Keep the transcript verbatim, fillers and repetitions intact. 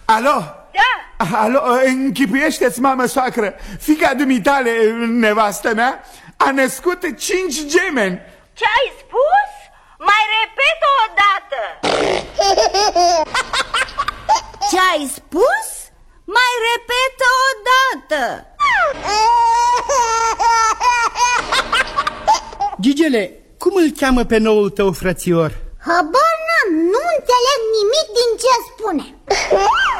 Alo? Da. Alo, închipuiește-ți, mamă soacră, fiica dumitale, nevastă mea, a născut cinci gemeni. Ce-ai spus? Mai repet o dată. Ce-ai spus? Mai repet o dată. Gigele, cum îl cheamă pe noul tău frățior? Habar n-am, nu înțeleg nimic din ce spune.